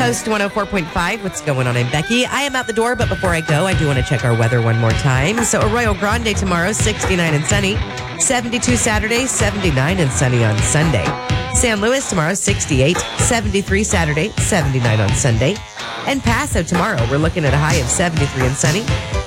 Coast 104.5. What's going on? I'm Becky. I am out the door, but before I go, I do want to check our weather one more time. So Arroyo Grande tomorrow, 69 and sunny. 72 Saturday, 79 and sunny on Sunday. San Luis tomorrow, 68. 73 Saturday, 79 on Sunday. And Paso tomorrow, we're looking at a high of 73 and sunny.